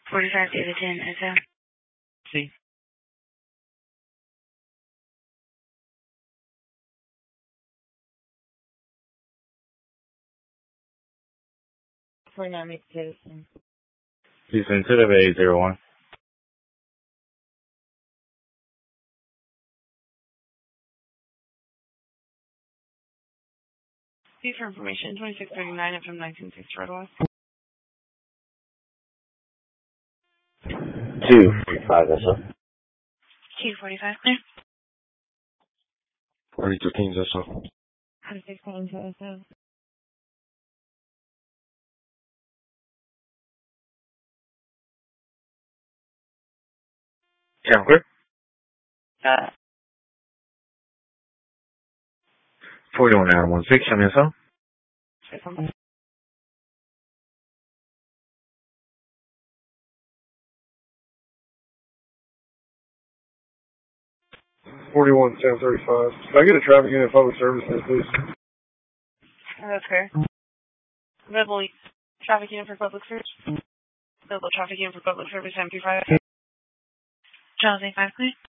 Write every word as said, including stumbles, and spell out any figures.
forty-five David ten, S O. Sí. forty-nine Mix Citizen. Houston to the Bay zero one. See for information, twenty-six thirty-nine F M nineteen six Red West. two forty-five, S O. two forty-five, clear. forty-two Kings, S O. forty-six calling to S O. Yeah, clear. Uh, forty-one nine one six, show me, S O. forty-one ten thirty-five. Can I get a traffic unit public services, please? that's clear. Rebel traffic unit for public service. Rebel traffic unit for public service, M P five. Charles A five, clear.